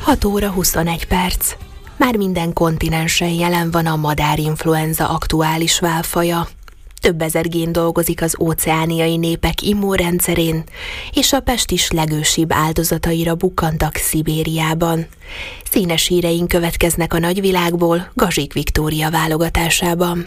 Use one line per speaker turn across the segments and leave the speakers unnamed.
6 óra 21 perc. Már minden kontinensen jelen van a madárinfluenza aktuális válfaja. Több ezer gén dolgozik az óceániai népek immunrendszerén, és a pest is legősibb áldozataira bukkantak Szibériában. Színes híreink következnek a nagyvilágból, Gazsik Viktória válogatásában.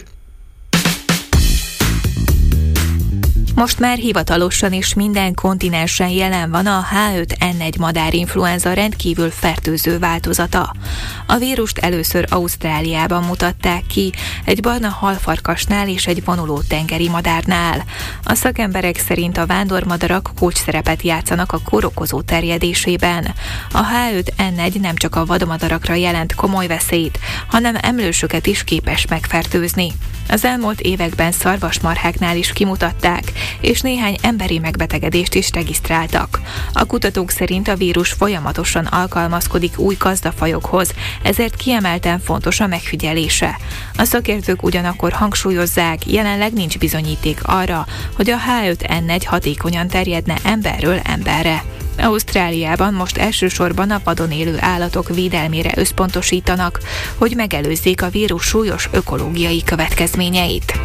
Most már hivatalosan is minden kontinensen jelen van a H5N1 madárinfluenza rendkívül fertőző változata. A vírust először Ausztráliában mutatták ki, egy barna halfarkasnál és egy vonuló tengeri madárnál. A szakemberek szerint a vándormadarak kulcsszerepet játszanak a kórokozó terjedésében. A H5N1 nem csak a vadmadarakra jelent komoly veszélyt, hanem emlősöket is képes megfertőzni. Az elmúlt években szarvasmarháknál is kimutatták, és néhány emberi megbetegedést is regisztráltak. A kutatók szerint a vírus folyamatosan alkalmazkodik új gazdafajokhoz, ezért kiemelten fontos a megfigyelése. A szakértők ugyanakkor hangsúlyozzák, jelenleg nincs bizonyíték arra, hogy a H5N1 hatékonyan terjedne emberről emberre. Ausztráliában most elsősorban a vadon élő állatok védelmére összpontosítanak, hogy megelőzzék a vírus súlyos ökológiai következményeit.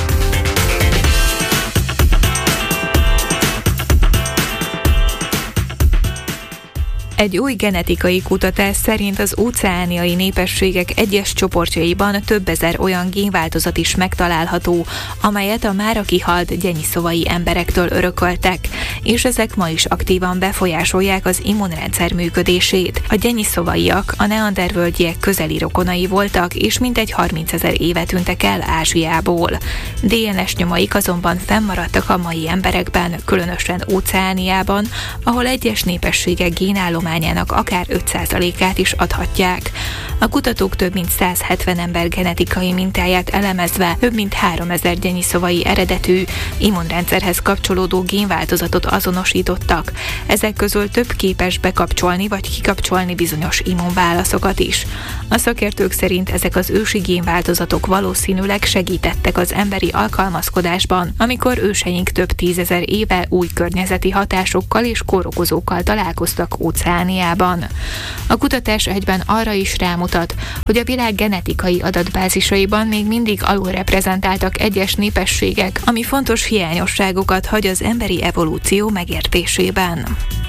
Egy új genetikai kutatás szerint az óceániai népességek egyes csoportjaiban több ezer olyan génváltozat is megtalálható, amelyet a mára kihalt gyenyiszovai emberektől örököltek, és ezek ma is aktívan befolyásolják az immunrendszer működését. A gyenyiszovaiak a neandervölgyiek közeli rokonai voltak, és mintegy 30 000 éve tűntek el Ázsiából. DNS nyomaik azonban fennmaradtak a mai emberekben, különösen Óceániában, ahol egyes népességek génállományának akár 5%-át is adhatják. A kutatók több mint 170 ember genetikai mintáját elemezve több mint 3000 gyenyiszovai eredetű, immunrendszerhez kapcsolódó génváltozatot azonosítottak. Ezek közül több képes bekapcsolni vagy kikapcsolni bizonyos immunválaszokat is. A szakértők szerint ezek az ősi génváltozatok valószínűleg segítettek az emberi alkalmazkodásban, amikor őseink több 10 000 éve új környezeti hatásokkal és kórokozókkal találkoztak Óceániában. A kutatás egyben arra is rámutat, hogy a világ genetikai adatbázisaiban még mindig alulreprezentáltak egyes népességek, ami fontos hiányosságokat hagy az emberi evolúció megértésében.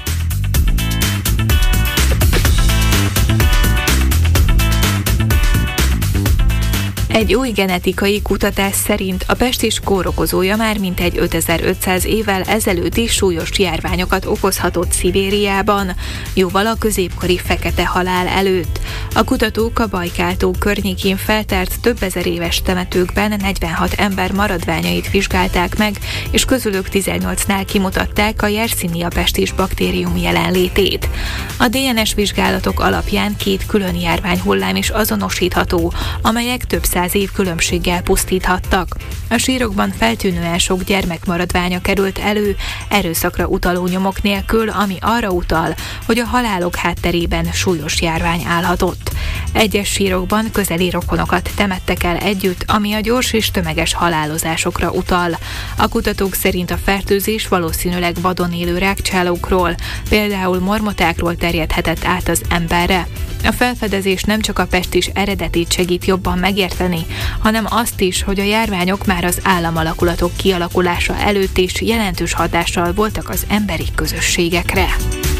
Egy új genetikai kutatás szerint a pest is kórokozója már mintegy 5500 évvel ezelőtt is súlyos járványokat okozhatott Szibériában, jóval a középkori fekete halál előtt. A kutatók a Bajkál-tó környékén feltárt több ezer éves temetőkben 46 ember maradványait vizsgálták meg, és közülük 18-nál kimutatták a Yersinia pestis baktérium jelenlétét. A DNS vizsgálatok alapján 2 külön járványhullám is azonosítható, amelyek több 100 év különbséggel pusztíthattak. A sírokban feltűnően sok gyermekmaradványa került elő, erőszakra utaló nyomok nélkül, ami arra utal, hogy a halálok hátterében súlyos járvány állhatott. Egyes sírokban közeli rokonokat temettek el együtt, ami a gyors és tömeges halálozásokra utal. A kutatók szerint a fertőzés valószínűleg vadon élő rágcsálókról, például mormotákról terjedhetett át az emberre. A felfedezés nem csak a pestis eredetét segít jobban megérteni, hanem azt is, hogy a járványok már az államalakulatok kialakulása előtt is jelentős hatással voltak az emberi közösségekre.